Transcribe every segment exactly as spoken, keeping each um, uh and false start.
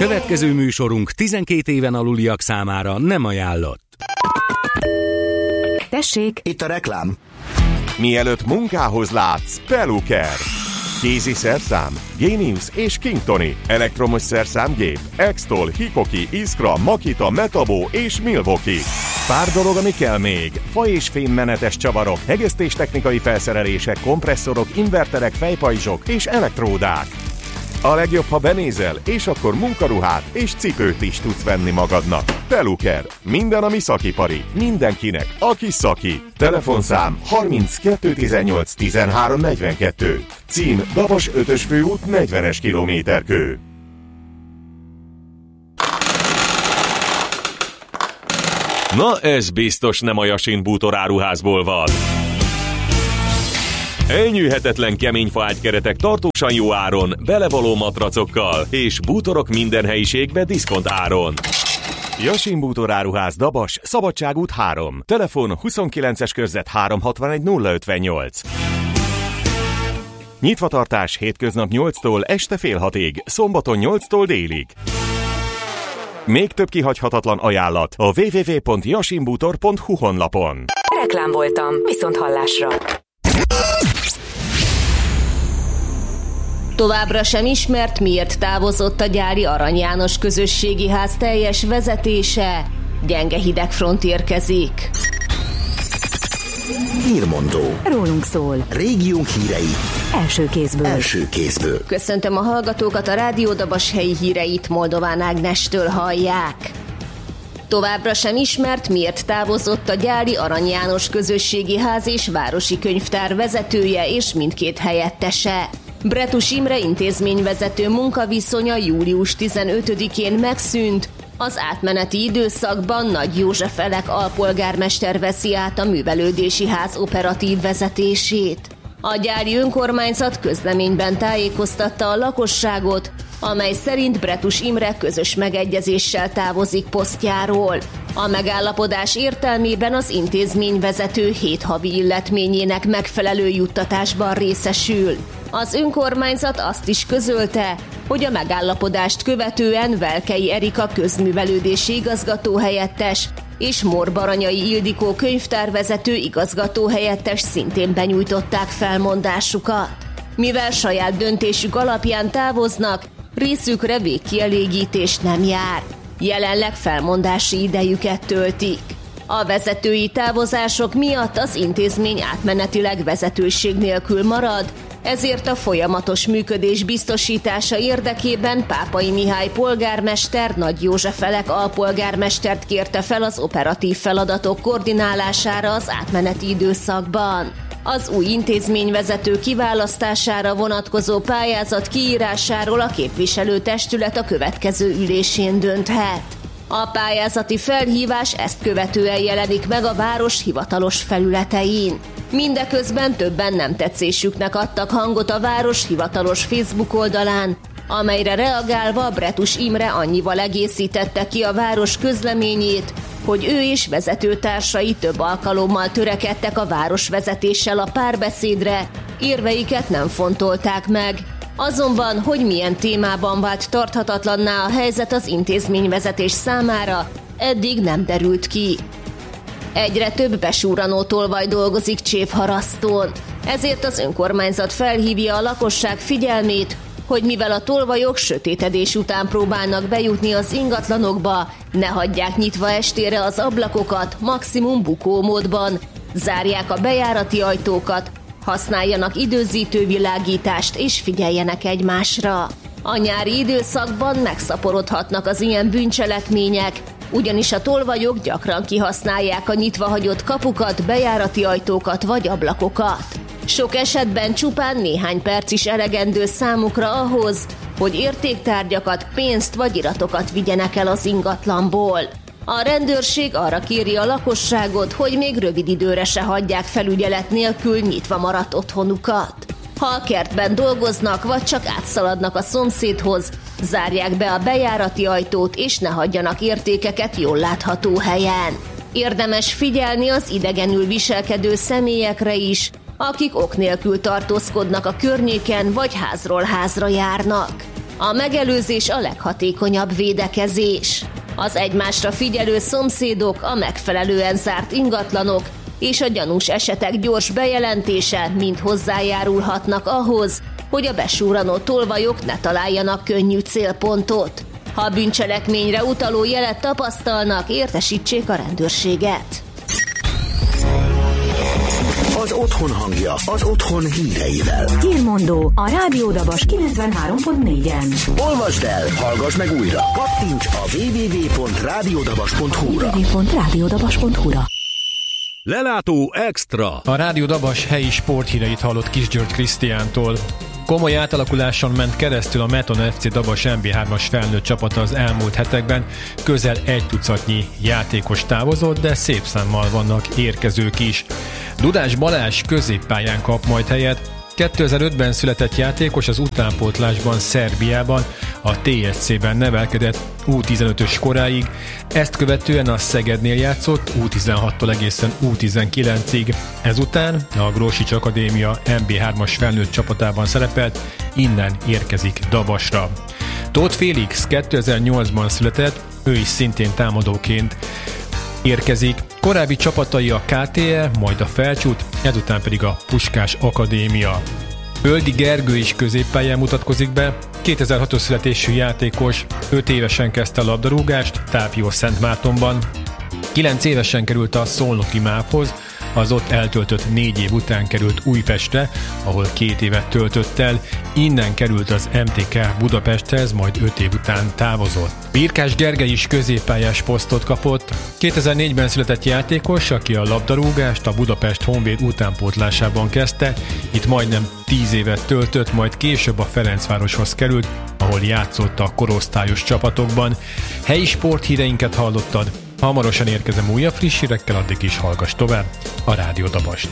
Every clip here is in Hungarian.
Következő műsorunk tizenkét éven aluliak számára nem ajánlott. Tessék! Itt a reklám. Mielőtt munkához látsz, Peluker. Kézi szerszám, Genius és Kingtoni. Elektromos szerszámgép, Extol, Hikoki, Iskra, Makita, Metabo és Milwaukee. Pár dolog, ami kell még. Fa- és fémmenetes csavarok, hegesztéstechnikai felszerelések, kompresszorok, inverterek, fejpajzsok és elektródák. A legjobb, ha benézel, és akkor munkaruhát és cipőt is tudsz venni magadnak. Peluker. Minden, ami szakipari. Mindenkinek, aki szaki. Telefonszám harminckettő tizennyolc tizenhárom negyvenkettő. Cím Dabas ötös főút negyvenes kilométerkő. Na ez biztos nem a Yasin bútoráruházból van. Elnyűhetetlen kemény faágykeretek tartósan jó áron, belevaló matracokkal, és bútorok minden helyiségbe diszkont áron. Yasin bútoráruház, Dabas, Szabadságút három. Telefon huszonkilences körzet háromszázhatvanegy nulla ötvennyolc. Nyitvatartás hétköznap nyolctól este fél hatig, szombaton nyolctól délig. Még több kihagyhatatlan ajánlat a double-u double-u double-u pont yasin bútor pont hu honlapon. Reklám voltam, viszont hallásra. Továbbra sem ismert, miért távozott a gyári Arany János közösségi ház teljes vezetése. Gyenge hidegfront érkezik. Hírmondó. Rólunk szól. Régiónk hírei. Első kézből. Első kézből. Köszöntöm a hallgatókat, a Rádió Dabas helyi híreit Moldován Ágnestől hallják. Továbbra sem ismert, miért távozott a gyári Arany János közösségi ház és városi könyvtár vezetője és mindkét helyettese. Bretus Imre intézményvezető munkaviszonya július tizenötödikén megszűnt, az átmeneti időszakban Nagy József Elek alpolgármester veszi át a művelődési ház operatív vezetését. A gyári önkormányzat közleményben tájékoztatta a lakosságot, amely szerint Bretus Imre közös megegyezéssel távozik posztjáról. A megállapodás értelmében az intézményvezető hét havi illetményének megfelelő juttatásban részesül. Az önkormányzat azt is közölte, hogy a megállapodást követően Velkei Erika közművelődési igazgatóhelyettes és Mór Baranyai Ildikó könyvtárvezető igazgatóhelyettes szintén benyújtották felmondásukat. Mivel saját döntésük alapján távoznak, részükre végkielégítés nem jár. Jelenleg felmondási idejüket töltik. A vezetői távozások miatt az intézmény átmenetileg vezetőség nélkül marad, ezért a folyamatos működés biztosítása érdekében Pápai Mihály polgármester Nagy József Elek alpolgármestert kérte fel az operatív feladatok koordinálására az átmeneti időszakban. Az új intézményvezető kiválasztására vonatkozó pályázat kiírásáról a képviselőtestület a következő ülésén dönthet. A pályázati felhívás ezt követően jelenik meg a város hivatalos felületein. Mindeközben többen nem tetszésüknek adtak hangot a város hivatalos Facebook oldalán, amelyre reagálva Bretus Imre annyival egészítette ki a város közleményét, hogy ő és vezetőtársai több alkalommal törekedtek a városvezetéssel a párbeszédre, érveiket nem fontolták meg. Azonban, hogy milyen témában vált tarthatatlanná a helyzet az intézményvezetés számára, eddig nem derült ki. Egyre több besúranó tolvaj dolgozik Csévharasztón, ezért az önkormányzat felhívja a lakosság figyelmét, hogy mivel a tolvajok sötétedés után próbálnak bejutni az ingatlanokba, ne hagyják nyitva estére az ablakokat, maximum bukómódban, zárják a bejárati ajtókat, használjanak időzítő világítást és figyeljenek egymásra. A nyári időszakban megszaporodhatnak az ilyen bűncselekmények, ugyanis a tolvajok gyakran kihasználják a nyitva hagyott kapukat, bejárati ajtókat vagy ablakokat. Sok esetben csupán néhány perc is elegendő számukra ahhoz, hogy értéktárgyakat, pénzt vagy iratokat vigyenek el az ingatlanból. A rendőrség arra kéri a lakosságot, hogy még rövid időre se hagyják felügyelet nélkül nyitva maradt otthonukat. Ha a kertben dolgoznak, vagy csak átszaladnak a szomszédhoz, zárják be a bejárati ajtót, és ne hagyjanak értékeket jól látható helyen. Érdemes figyelni az idegenül viselkedő személyekre is, akik ok nélkül tartózkodnak a környéken, vagy házról házra járnak. A megelőzés a leghatékonyabb védekezés. Az egymásra figyelő szomszédok, a megfelelően zárt ingatlanok és a gyanús esetek gyors bejelentése mind hozzájárulhatnak ahhoz, hogy a besúranó tolvajok ne találjanak könnyű célpontot. Ha bűncselekményre utaló jelet tapasztalnak, értesítsék a rendőrséget. Az otthon hangja, az otthon híreivel. Hírmondó a Rádió Dabas kilencvenhárom pont négyen. Olvasd el, hallgass meg újra. Kattints a double-u double-u double-u pont rádiódabas pont hu-ra. double-u double-u double-u pont rádiódabas pont hu-ra. Lelátó Extra. A Rádió Dabas helyi sporthíreit hallott Kis György Krisztiántól. Komoly átalakuláson ment keresztül a Meton ef cé Dabas em bé hármas felnőtt csapata az elmúlt hetekben. Közel egy tucatnyi játékos távozott, de szép számmal vannak érkezők is. Dudás Balázs középpályán kap majd helyet. kétezer-ötben született játékos az utánpótlásban Szerbiában, a té es cében nevelkedett U tizenötös koráig, ezt követően a Szegednél játszott U tizenhattól egészen U tizenkilencig, ezután a Grósics Akadémia em bé hármas felnőtt csapatában szerepelt, innen érkezik Dabasra. Tóth Félix kétezer-nyolcban született, ő is szintén támadóként érkezik. Korábbi csapatai a ká té e, majd a Felcsút, ezután pedig a Puskás Akadémia. Öldi Gergő is középpályán mutatkozik be, kétezer-hatos születésű játékos, öt évesen kezdte a labdarúgást Tápió Szentmártonban, kilenc évesen került a Szolnoki MÁV-hoz, az ott eltöltött négy év után került Újpestre, ahol két évet töltött el, innen került az em té ká Budapesthez, majd öt év után távozott. Birkás Gergely is középpályás posztot kapott. kétezer-négyben született játékos, aki a labdarúgást a Budapest Honvéd utánpótlásában kezdte, itt majdnem tíz évet töltött, majd később a Ferencvároshoz került, ahol játszott a korosztályos csapatokban. Helyi sporthíreinket hallottad. Hamarosan érkezem újabb friss hírekkel, addig is hallgass tovább a Rádió Dabast.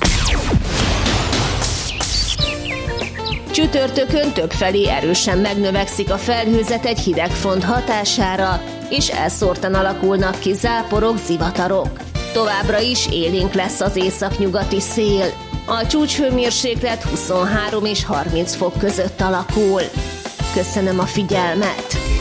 Csütörtökön többfelé erősen megnövekszik a felhőzet egy hideg front hatására, és elszórtan alakulnak ki záporok, zivatarok. Továbbra is élénk lesz az északnyugati szél. A csúcshőmérséklet huszonhárom és harminc fok között alakul. Köszönöm a figyelmet!